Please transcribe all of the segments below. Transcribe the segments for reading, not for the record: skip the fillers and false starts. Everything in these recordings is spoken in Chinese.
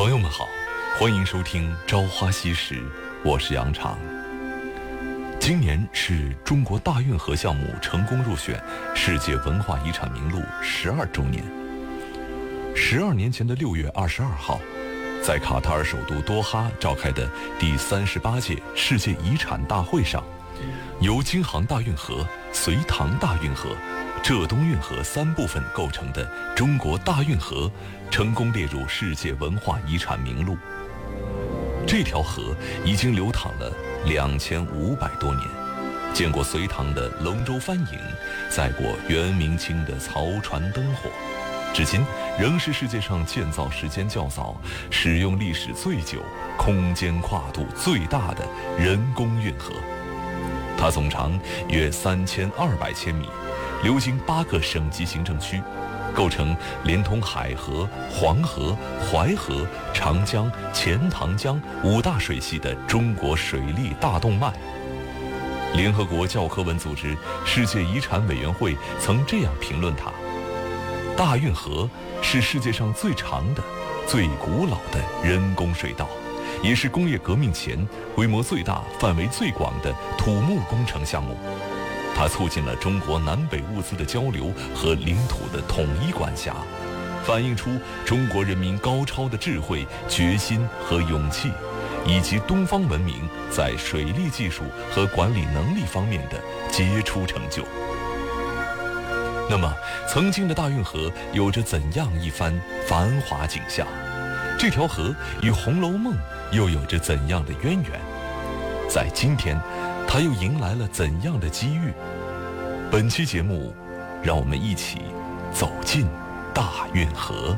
朋友们好，欢迎收听《朝花夕拾》，我是杨常。今年是中国大运河项目成功入选世界文化遗产名录12周年。12年前的6月22号，在卡塔尔首都多哈召开的第38届世界遗产大会上，由京杭大运河、隋唐大运河、浙东运河3部分构成的中国大运河成功列入世界文化遗产名录。这条河已经流淌了2500多年，见过隋唐的龙舟帆影，载过元明清的漕船灯火，至今仍是世界上建造时间较早、使用历史最久、空间跨度最大的人工运河。它总长约3200千米，流经8个省级行政区，构成连通海河、黄河、淮河、长江、钱塘江5大水系的中国水利大动脉。联合国教科文组织世界遗产委员会曾这样评论它：大运河是世界上最长的、最古老的人工水道，也是工业革命前规模最大、范围最广的土木工程项目。它促进了中国南北物资的交流和领土的统一管辖，反映出中国人民高超的智慧、决心和勇气，以及东方文明在水利技术和管理能力方面的杰出成就。那么，曾经的大运河有着怎样一番繁华景象？这条河与《红楼梦》又有着怎样的渊源？在今天，它又迎来了怎样的机遇？本期节目，让我们一起走进大运河。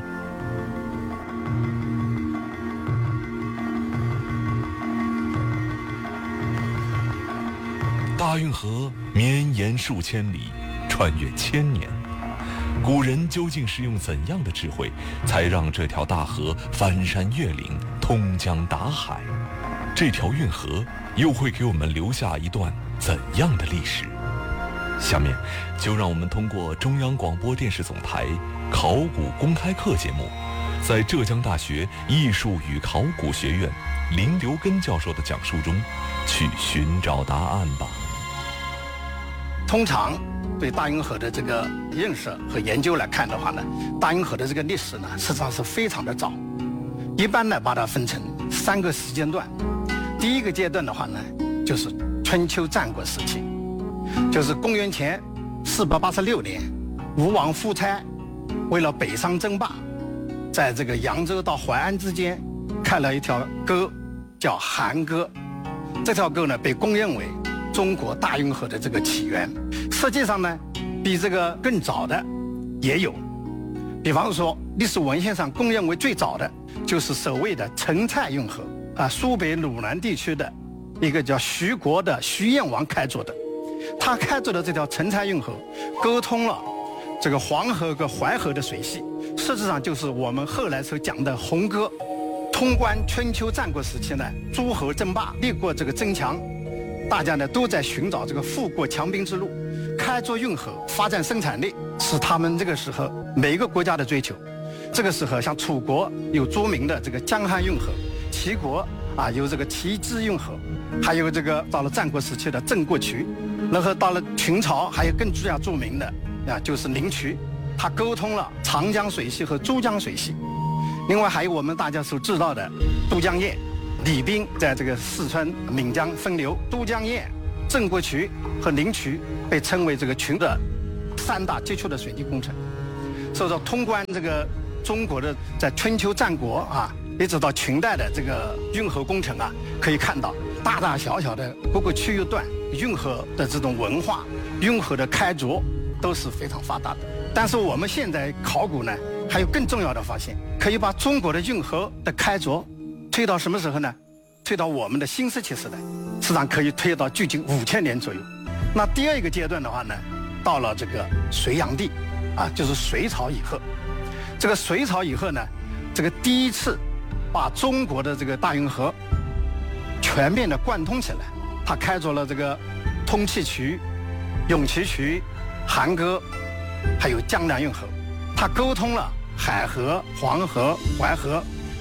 大运河绵延数千里，穿越千年，古人究竟是用怎样的智慧，才让这条大河翻山越岭，通江达海？这条运河又会给我们留下一段怎样的历史？下面就让我们通过中央广播电视总台考古公开课节目，在浙江大学艺术与考古学院林留根教授的讲述中，去寻找答案吧。 通常对大运河的这个认识和研究来看的话呢，大运河的这个历史呢，实际上是非常的早。一般呢，把它分成3个时间段。第一个阶段的话呢，就是春秋战国时期，就是公元前486年，吴王夫差为了北上争霸，在这个扬州到淮安之间开了一条沟，叫韩沟。这条沟呢，被公认为中国大运河的这个起源。实际上呢，比这个更早的也有，比方说历史文献上公认为最早的就是所谓的陈蔡运河啊，苏北鲁南地区的一个叫徐国的徐燕王开凿的。他开凿的这条陈蔡运河，沟通了这个黄河和淮河的水系，实质上就是我们后来所讲的红沟。通关春秋战国时期呢，诸侯争霸，立过这个争强，大家呢都在寻找这个富国强兵之路，开凿运河，发展生产力，是他们这个时候每一个国家的追求。这个时候，像楚国有著名的这个江汉运河，齐国啊有这个齐支运河，还有这个到了战国时期的郑过渠，然后到了秦朝还有更加著名的啊就是灵渠，它沟通了长江水系和珠江水系。另外还有我们大家所知道的都江堰，李冰在这个四川岷江分流，都江堰、郑过渠和灵渠被称为这个群的3大杰出的水利工程。所以说，通关这个中国的在春秋战国啊，一直到秦代的这个运河工程啊，可以看到大大小小的各个区域段运河的这种文化、运河的开凿都是非常发达的。但是我们现在考古呢，还有更重要的发现，可以把中国的运河的开凿推到什么时候呢？推到我们的新石器时代，实际上可以推到距今5000年左右。那第二个阶段的话呢，到了这个隋炀帝啊，就是隋朝以后。这个隋朝以后呢，这个第一次把中国的这个大运河全面的贯通起来，他开凿了这个通气渠、永琪渠、韩沟，还有江南运河。它沟通了海河、黄河、淮河、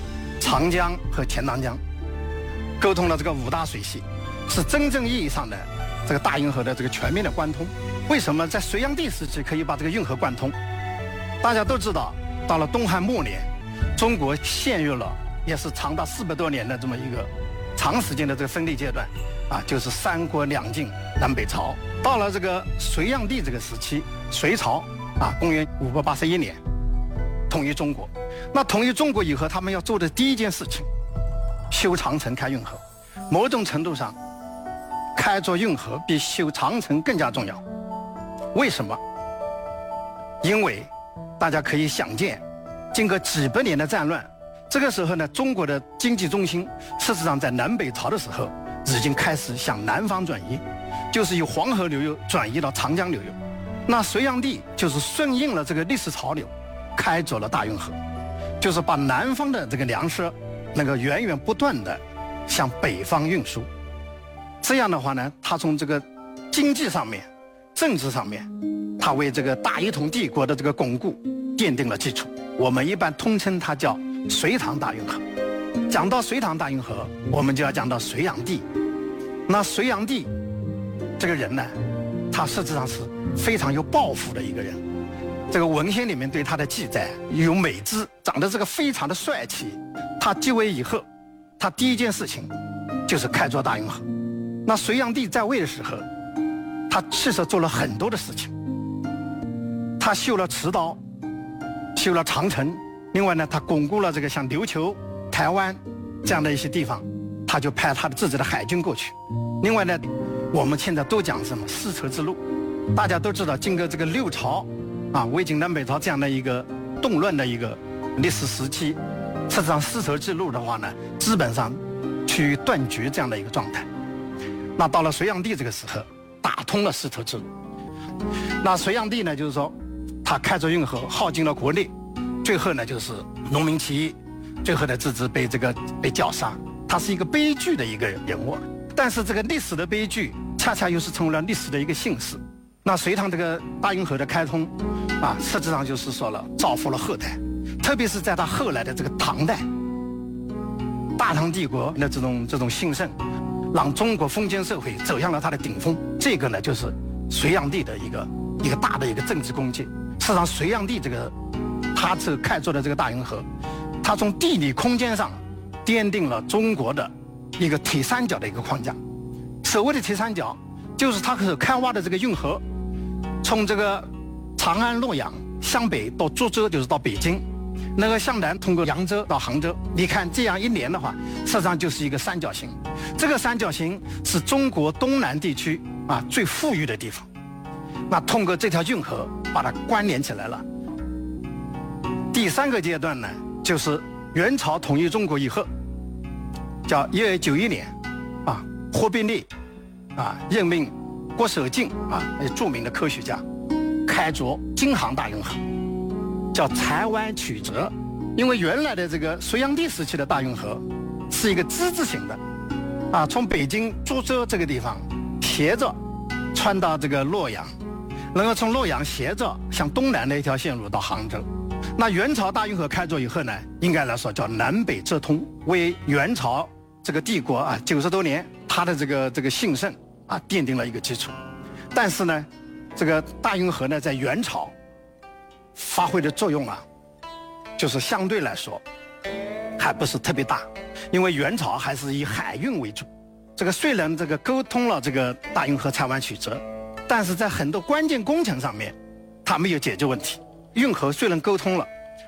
长江和钱塘江，沟通了这个5大水系，是真正意义上的这个大运河的这个全面的贯通。为什么在隋炀帝时期可以把这个运河贯通？大家都知道，到了东汉末年，中国陷入了也是长达400多年的这么一个长时间的这个分裂阶段，就是三国两晋南北朝。到了这个隋炀帝这个时期，隋朝公元581年统一中国。那统一中国以后，他们要做的第一件事情，修长城开运河。某种程度上，开凿运河比修长城更加重要。为什么？因为大家可以想见，经过几百年的战乱，这个时候呢，中国的经济中心事实上在南北朝的时候已经开始向南方转移，就是由黄河流域转移到长江流域。那隋炀帝就是顺应了这个历史潮流，开凿了大运河，就是把南方的这个粮食能够源源不断的向北方运输。这样的话呢，他从这个经济上面、政治上面，他为这个大一统帝国的这个巩固奠定了基础。我们一般通称它叫隋唐大运河。讲到隋唐大运河，我们就要讲到隋炀帝。那隋炀帝这个人呢，他实际上是非常有抱负的一个人。这个文献里面对他的记载有美姿，长得这个非常的帅气。他继位以后，他第一件事情就是开凿大运河。那隋炀帝在位的时候，他其实做了很多的事情。他修了池道，修了长城，另外呢，他巩固了这个像琉球、台湾这样的一些地方，他就派他的自己的海军过去。另外呢，我们现在都讲什么丝绸之路，大家都知道，经过这个六朝魏晋南北朝这样的一个动乱的一个历史时期，实际上丝绸之路的话呢，基本上趋于断绝这样的一个状态。那到了隋炀帝这个时候，打通了丝绸之路。那隋炀帝呢，就是说他开凿运河，耗尽了国力，最后呢就是农民起义，最后的自治被绞杀。他是一个悲剧的一个人物，但是这个历史的悲剧恰恰又是成为了历史的一个幸事。那隋唐这个大运河的开通实际上就是说了造福了后代，特别是在他后来的这个唐代，大唐帝国的这种兴盛，让中国封建社会走向了它的顶峰。这个呢，就是隋炀帝的一个大的一个政治功绩。事实上，隋炀帝他这开凿的这个大运河，他从地理空间上奠定了中国的一个铁三角的一个框架。所谓的铁三角，就是他所开挖的这个运河，从这个长安、洛阳向北到株洲，就是到北京，那个向南通过扬州到杭州。你看这样一连的话，实际上就是一个三角形。这个三角形是中国东南地区最富裕的地方。那通过这条运河把它关联起来了。第三个阶段呢，就是元朝统一中国以后，叫1291年忽必烈任命郭守敬著名的科学家开凿京杭大运河，叫裁湾曲折。因为原来的这个隋炀帝时期的大运河是一个之字形的从北京株洲这个地方斜着穿到这个洛阳，然后从洛阳斜着向东南的一条线路到杭州。那元朝大运河开凿以后呢，应该来说叫南北折通，为元朝这个帝国90多年它的这个兴盛奠定了一个基础。但是呢，这个大运河呢，在元朝发挥的作用就是相对来说还不是特别大，因为元朝还是以海运为主。这个虽然这个沟通了这个大运河裁湾曲折，但是在很多关键工程上面它没有解决问题。运河虽然沟通了，